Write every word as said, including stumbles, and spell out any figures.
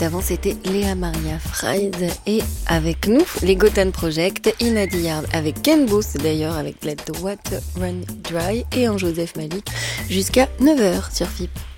avant, c'était Léa Maria Fried. Et avec nous, les Gotan Project, Ina Dillard avec Ken Booth d'ailleurs, avec Let the Water Run Dry, et en Joseph Malik, jusqu'à neuf heures sur F I P.